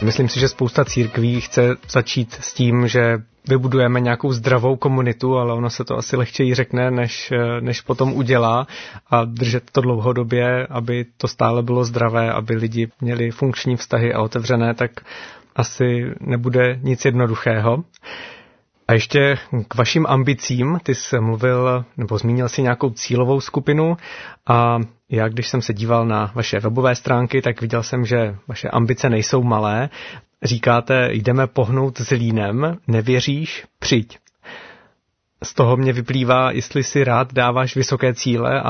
Myslím si, že spousta církví chce začít s tím, že vybudujeme nějakou zdravou komunitu, ale ono se to asi lehčeji řekne, než potom udělá, a držet to dlouhodobě, aby to stále bylo zdravé, aby lidi měli funkční vztahy a otevřené, tak asi nebude nic jednoduchého. A ještě k vašim ambicím, ty jsi mluvil, nebo zmínil si nějakou cílovou skupinu, a já, když jsem se díval na vaše webové stránky, tak viděl jsem, že vaše ambice nejsou malé. Říkáte, jdeme pohnout Zlínem, nevěříš, přijď. Z toho mě vyplývá, jestli si rád dáváš vysoké cíle